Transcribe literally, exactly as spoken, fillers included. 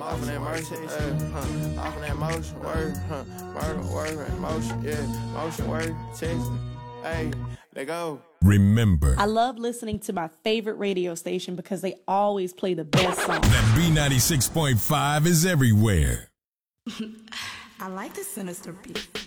off of that motion, uh, huh, off of that motion, word, huh, murder, word, motion, yeah, motion, word, text, hey, let go. Remember, I love listening to my favorite radio station because they always play the best songs. That B ninety-six point five is everywhere. I like the sinister beat.